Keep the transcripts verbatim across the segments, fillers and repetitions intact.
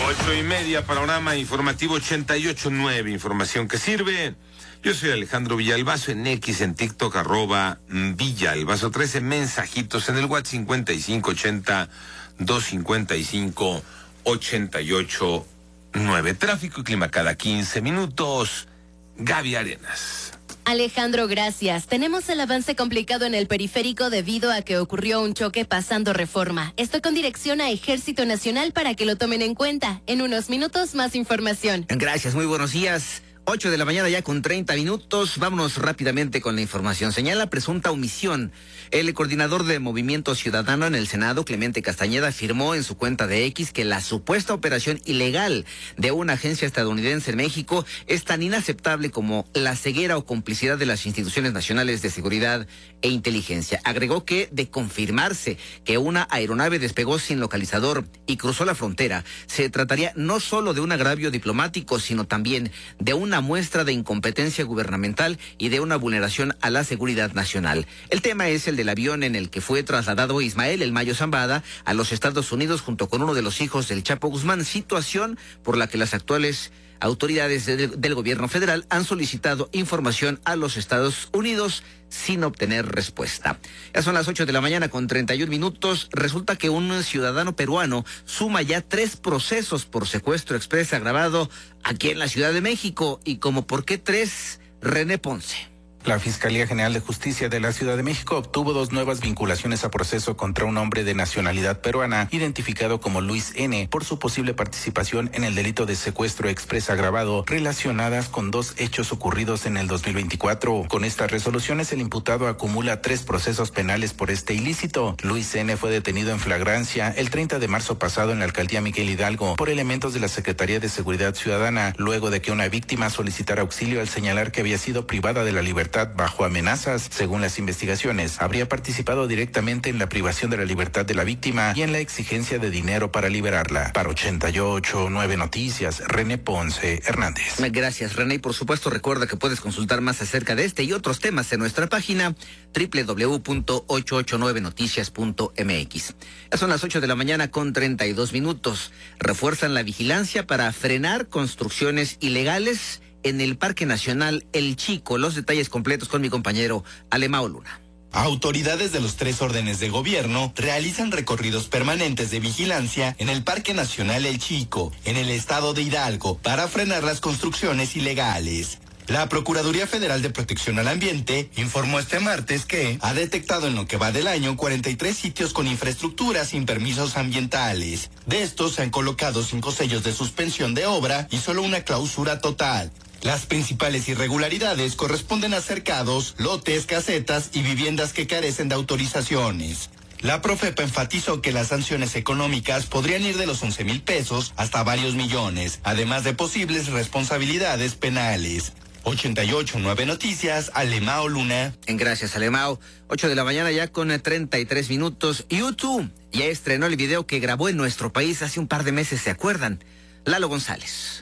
Ocho y media, panorama informativo ochenta y ocho punto nueve, información que sirve. Yo soy Alejandro Villalbazo, en X, en TikTok, arroba Villalbazo trece, mensajitos en el WhatsApp cincuenta y cinco ochenta, doscientos cincuenta y cinco, ochenta y ocho nueve. Tráfico y clima cada quince minutos. Gaby Arenas. Alejandro, gracias. Tenemos el avance complicado en el periférico debido a que ocurrió un choque pasando Reforma. Estoy con dirección a Ejército Nacional para que lo tomen en cuenta. En unos minutos, más información. Gracias, muy buenos días. ocho de la mañana ya con treinta minutos. Vámonos rápidamente con la información. Señala presunta omisión. El coordinador de Movimiento Ciudadano en el Senado, Clemente Castañeda, afirmó en su cuenta de X que la supuesta operación ilegal de una agencia estadounidense en México es tan inaceptable como la ceguera o complicidad de las instituciones nacionales de seguridad e inteligencia. Agregó que, de confirmarse que una aeronave despegó sin localizador y cruzó la frontera, se trataría no solo de un agravio diplomático, sino también de una muestra de incompetencia gubernamental y de una vulneración a la seguridad nacional. El tema es el del avión en el que fue trasladado Ismael El Mayo Zambada a los Estados Unidos junto con uno de los hijos del Chapo Guzmán, situación por la que las actuales autoridades de, del gobierno federal han solicitado información a los Estados Unidos sin obtener respuesta. Ya son las ocho de la mañana con treinta y un minutos. Resulta que un ciudadano peruano suma ya tres procesos por secuestro exprés agravado aquí en la Ciudad de México. Y como por qué tres, René Ponce. La Fiscalía General de Justicia de la Ciudad de México obtuvo dos nuevas vinculaciones a proceso contra un hombre de nacionalidad peruana, identificado como Luis N., por su posible participación en el delito de secuestro exprés agravado, relacionadas con dos hechos ocurridos en el dos mil veinticuatro. Con estas resoluciones, el imputado acumula tres procesos penales por este ilícito. Luis N. fue detenido en flagrancia el treinta de marzo pasado en la alcaldía Miguel Hidalgo por elementos de la Secretaría de Seguridad Ciudadana, luego de que una víctima solicitara auxilio al señalar que había sido privada de la libertad bajo amenazas. Según las investigaciones, habría participado directamente en la privación de la libertad de la víctima y en la exigencia de dinero para liberarla. Para ochenta y ocho punto nueve Noticias, René Ponce Hernández. Gracias, René. Y por supuesto, recuerda que puedes consultar más acerca de este y otros temas en nuestra página doble u doble u doble u punto ochocientos ochenta y nueve noticias punto m x. Ya son las ocho de la mañana con treinta y dos minutos. Refuerzan la vigilancia para frenar construcciones ilegales en el Parque Nacional El Chico. Los detalles completos con mi compañero Alemao Luna. Autoridades de los tres órdenes de gobierno realizan recorridos permanentes de vigilancia en el Parque Nacional El Chico, en el estado de Hidalgo, para frenar las construcciones ilegales. La Procuraduría Federal de Protección al Ambiente informó este martes que ha detectado en lo que va del año cuarenta y tres sitios con infraestructura sin permisos ambientales. De estos se han colocado cinco sellos de suspensión de obra y solo una clausura total. Las principales irregularidades corresponden a cercados, lotes, casetas y viviendas que carecen de autorizaciones. La Profepa enfatizó que las sanciones económicas podrían ir de los once mil pesos hasta varios millones, además de posibles responsabilidades penales. ochenta y ocho punto nueve Noticias, Alemao Luna. Gracias, Alemao. ocho de la mañana ya con treinta y tres minutos. YouTube ya estrenó el video que grabó en nuestro país hace un par de meses, ¿se acuerdan? Lalo González.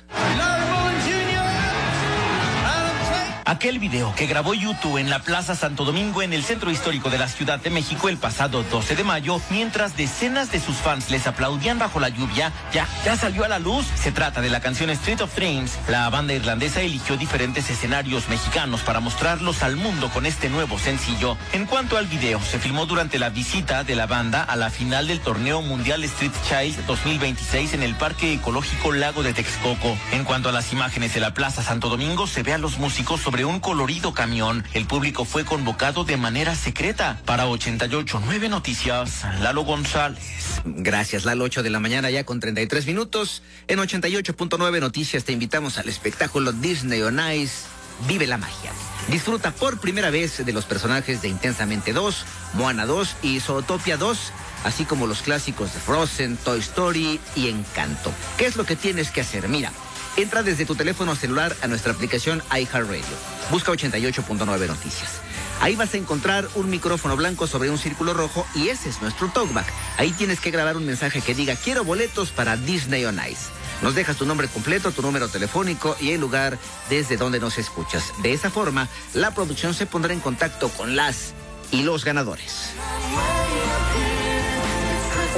Aquel video que grabó YouTube en la Plaza Santo Domingo en el centro histórico de la Ciudad de México el pasado doce de mayo, mientras decenas de sus fans les aplaudían bajo la lluvia, ya, ya salió a la luz. Se trata de la canción Street of Dreams. La banda irlandesa eligió diferentes escenarios mexicanos para mostrarlos al mundo con este nuevo sencillo. En cuanto al video, se filmó durante la visita de la banda a la final del torneo mundial Street Child dos mil veintiséis en el Parque Ecológico Lago de Texcoco. En cuanto a las imágenes de la Plaza Santo Domingo, se ve a los músicos sobre un colorido camión. El público fue convocado de manera secreta. Para ochenta y ocho punto nueve Noticias, Lalo González. Gracias, Lalo. Ocho de la mañana ya con treinta y tres minutos. En ochenta y ocho punto nueve Noticias te invitamos al espectáculo Disney on Ice, Vive la Magia. Disfruta por primera vez de los personajes de Intensamente dos, Moana dos y Zootopia dos, así como los clásicos de Frozen, Toy Story y Encanto. ¿Qué es lo que tienes que hacer? Mira, entra desde tu teléfono celular a nuestra aplicación iHeartRadio. Busca ochenta y ocho punto nueve Noticias. Ahí vas a encontrar un micrófono blanco sobre un círculo rojo y ese es nuestro talkback. Ahí tienes que grabar un mensaje que diga: quiero boletos para Disney on Ice. Nos dejas tu nombre completo, tu número telefónico y el lugar desde donde nos escuchas. De esa forma, la producción se pondrá en contacto con las y los ganadores.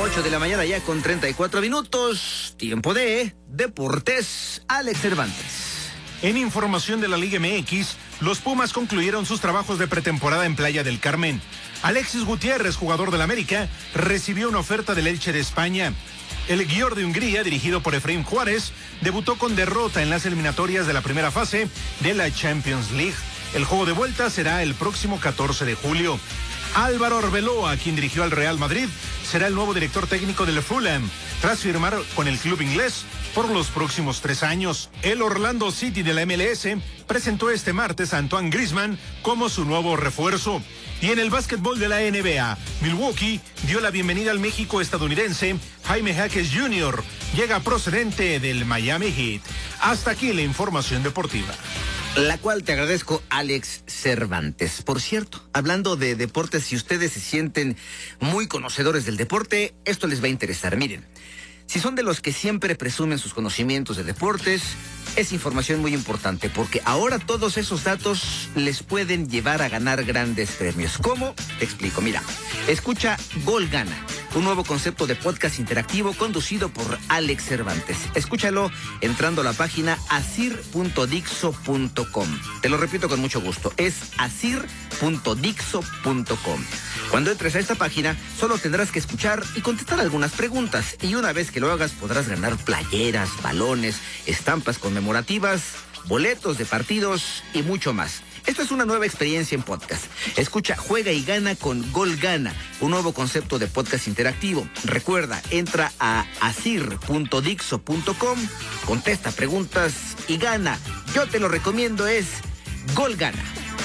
ocho de la mañana ya con treinta y cuatro minutos. Tiempo de Deportes. Alex Cervantes. En información de la Liga M X, los Pumas concluyeron sus trabajos de pretemporada en Playa del Carmen. Alexis Gutiérrez, jugador del América, recibió una oferta del Elche de España. El Győr de Hungría, dirigido por Efraín Juárez, debutó con derrota en las eliminatorias de la primera fase de la Champions League. El juego de vuelta será el próximo catorce de julio. Álvaro Arbeloa, quien dirigió al Real Madrid, será el nuevo director técnico del Fulham, tras firmar con el club inglés por los próximos tres años. El Orlando City de la M L S presentó este martes a Antoine Griezmann como su nuevo refuerzo. Y en el básquetbol de la N B A, Milwaukee dio la bienvenida al México estadounidense Jaime Jaques junior Llega procedente del Miami Heat. Hasta aquí la información deportiva. La cual te agradezco, Alex Cervantes. Por cierto, hablando de deportes, si ustedes se sienten muy conocedores del deporte, esto les va a interesar. Miren, si son de los que siempre presumen sus conocimientos de deportes, es información muy importante, porque ahora todos esos datos les pueden llevar a ganar grandes premios. ¿Cómo? Te explico. Mira, escucha Gol Gana, un nuevo concepto de podcast interactivo conducido por Alex Cervantes. Escúchalo entrando a la página asir punto dixo punto com. Te lo repito con mucho gusto, es asir punto dixo punto com. Cuando entres a esta página, solo tendrás que escuchar y contestar algunas preguntas. Y una vez que lo hagas, podrás ganar playeras, balones, estampas conmemorativas, boletos de partidos y mucho más. Esto es una nueva experiencia en podcast. Escucha, juega y gana con Gol Gana, un nuevo concepto de podcast interactivo. Recuerda, entra a asir punto dixo punto com, contesta preguntas y gana. Yo te lo recomiendo, es Gol Gana.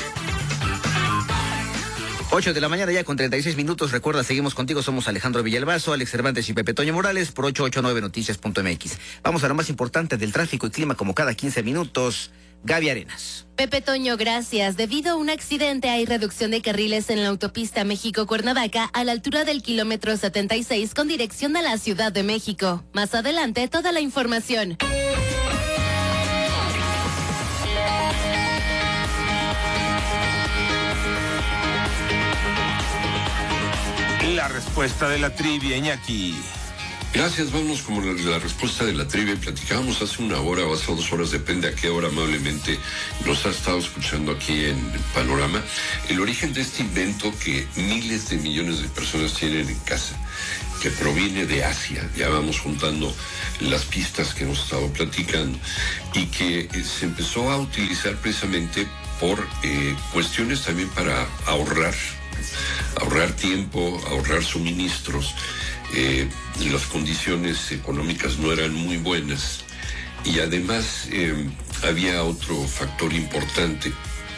ocho de la mañana ya con treinta y seis minutos. Recuerda, seguimos contigo. Somos Alejandro Villalbazo, Alex Cervantes y Pepe Toño Morales por ocho ocho nueve noticias punto m x. Vamos a lo más importante del tráfico y clima como cada quince minutos. Gaby Arenas. Pepe Toño, gracias. Debido a un accidente hay reducción de carriles en la autopista México-Cuernavaca a la altura del kilómetro setenta y seis con dirección a la Ciudad de México. Más adelante, toda la información. La respuesta de la trivia, Iñaki. Gracias, vamos como la, la respuesta de la trivia. Platicábamos hace una hora o hace dos horas, depende a qué hora amablemente nos ha estado escuchando aquí en Panorama, el origen de este invento que miles de millones de personas tienen en casa, que proviene de Asia. Ya vamos juntando las pistas que hemos estado platicando y que eh, se empezó a utilizar precisamente por eh, cuestiones también para ahorrar, ahorrar tiempo, ahorrar suministros. Eh, las condiciones económicas no eran muy buenas y además eh, había otro factor importante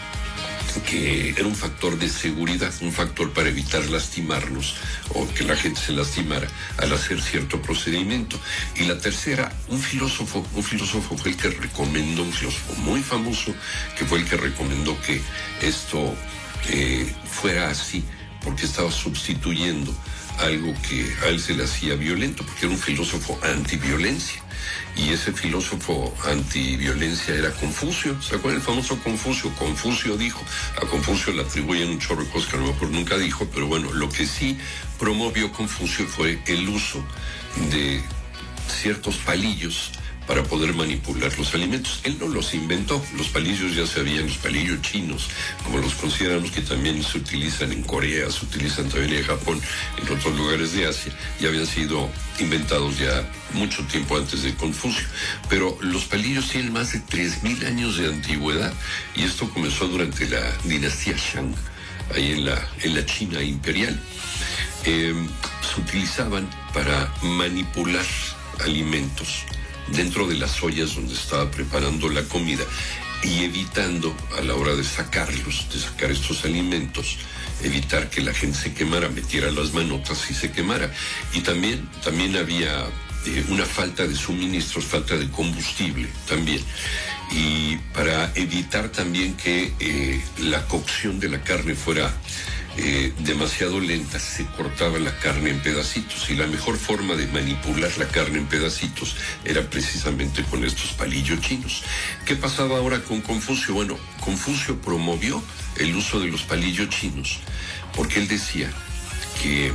que era un factor de seguridad, un factor para evitar lastimarnos o que la gente se lastimara al hacer cierto procedimiento. Y la tercera, un filósofo, un filósofo fue el que recomendó, un filósofo muy famoso, que fue el que recomendó que esto eh, fuera así, porque estaba sustituyendo algo que a él se le hacía violento, porque era un filósofo antiviolencia. Y ese filósofo antiviolencia era Confucio. ¿Se acuerdan el famoso Confucio? Confucio dijo, a Confucio le atribuyen un chorro de cosas que a lo mejor nunca dijo, pero bueno, lo que sí promovió Confucio fue el uso de ciertos palillos para poder manipular los alimentos. Él no los inventó, los palillos ya se habían, los palillos chinos, como los consideramos, que también se utilizan en Corea, se utilizan también en Japón, en otros lugares de Asia, ya habían sido inventados ya mucho tiempo antes de Confucio. Pero los palillos tienen más de tres mil años de antigüedad, y esto comenzó durante la dinastía Shang, ahí en la, en la China imperial. Eh, se utilizaban para manipular alimentos dentro de las ollas donde estaba preparando la comida y evitando a la hora de sacarlos, de sacar estos alimentos, evitar que la gente se quemara, metiera las manotas y se quemara. Y también, también había eh, una falta de suministros, falta de combustible también. Y para evitar también que eh, la cocción de la carne fuera Eh, demasiado lenta, se cortaba la carne en pedacitos, y la mejor forma de manipular la carne en pedacitos era precisamente con estos palillos chinos. ¿Qué pasaba ahora con Confucio? Bueno, Confucio promovió el uso de los palillos chinos porque él decía que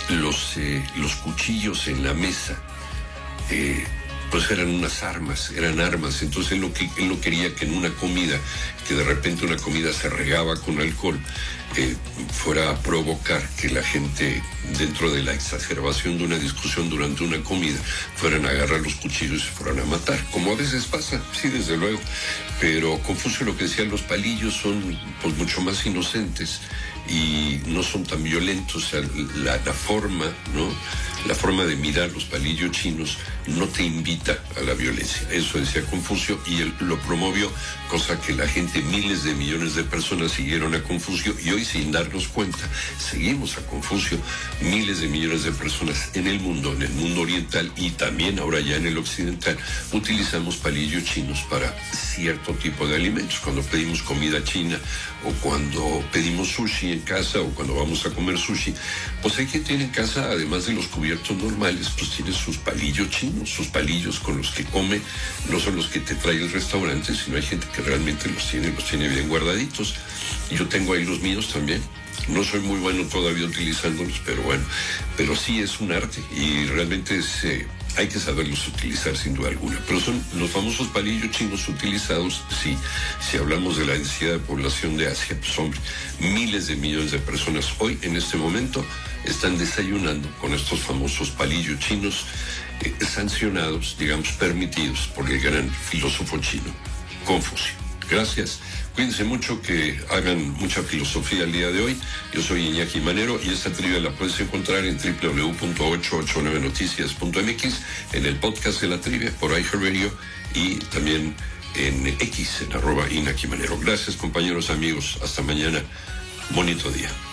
los, eh, los cuchillos en la mesa, eh, pues eran unas armas, eran armas. Entonces él no, él no quería que en una comida, que de repente una comida se regaba con alcohol, eh, fuera a provocar que la gente, dentro de la exacerbación de una discusión durante una comida, fueran a agarrar los cuchillos y se fueran a matar, como a veces pasa, sí, desde luego. Pero Confucio lo que decía, los palillos son pues mucho más inocentes y no son tan violentos. O sea, la, la forma, ¿no? La forma de mirar los palillos chinos no te invita a la violencia. Eso decía Confucio y él lo promovió, cosa que la gente, miles de millones de personas siguieron a Confucio y hoy, sin darnos cuenta, seguimos a Confucio. Miles de millones de personas en el mundo, en el mundo oriental y también ahora ya en el occidental, utilizamos palillos chinos para cierto tipo de alimentos. Cuando pedimos comida china o cuando pedimos sushi en casa o cuando vamos a comer sushi, pues hay quien tiene en casa, además de los cubiertos normales, pues tiene sus palillos chinos, sus palillos con los que come. No son los que te trae el restaurante, sino hay gente que realmente los tiene, los tiene bien guardaditos. Yo tengo ahí los míos también. No soy muy bueno todavía utilizándolos, pero bueno, pero sí es un arte y realmente es, eh, hay que saberlos utilizar sin duda alguna. Pero son los famosos palillos chinos utilizados, sí. Si hablamos de la densidad de población de Asia, pues hombre, miles de millones de personas hoy, en este momento, están desayunando con estos famosos palillos chinos eh, sancionados, digamos, permitidos por el gran filósofo chino, Confucio. Gracias. Cuídense mucho, que hagan mucha filosofía el día de hoy. Yo soy Iñaki Manero y esta trivia la puedes encontrar en doble u doble u doble u punto ochocientos ochenta y nueve noticias punto m x, en el podcast de la trivia por iHeartRadio y también en X, en arroba Iñaki Manero. Gracias, compañeros, amigos. Hasta mañana. Bonito día.